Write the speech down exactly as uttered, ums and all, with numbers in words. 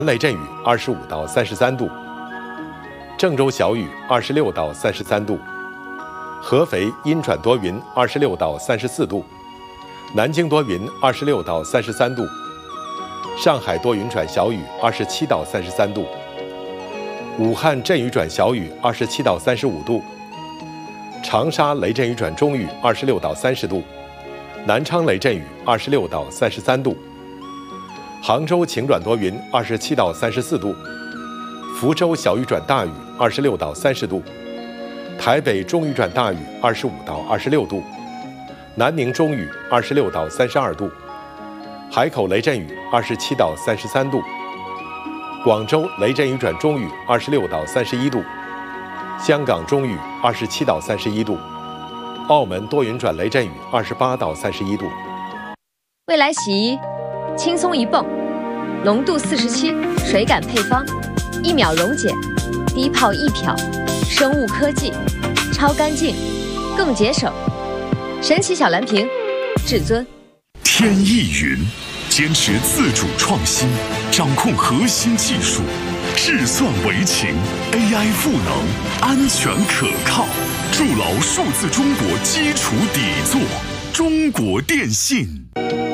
雷阵雨二十五到三十三度，郑州小雨二十六到三十三度，合肥阴转多云二十六到三十四度，南京多云二十六到三十三度，上海多云转小雨二十七到三十三度，武汉阵雨转小雨二十七到三十五度，长沙雷阵雨转中雨二十六到三十度，南昌雷阵雨二十六到三十三度。杭州晴转多云，二十七到三十四度；福州小雨转大雨，二十六到三十度；台北中雨转大雨，二十五到二十六度；南宁中雨，二十六到三十二度；海口雷阵雨，二十七到三十三度；广州雷阵雨转中雨，二十六到三十一度；香港中雨，二十七到三十一度；澳门多云转雷阵雨，二十八到三十一度。 未来洗衣。轻松一泵，浓度四十七，水感配方，一秒溶解，低泡易漂，生物科技，超干净，更节省。神奇小蓝瓶，至尊。 天翼云坚持自主创新，掌控核心技术，智算为情 ，A I 赋能，安全可靠，筑牢数字中国基础底座。中国电信。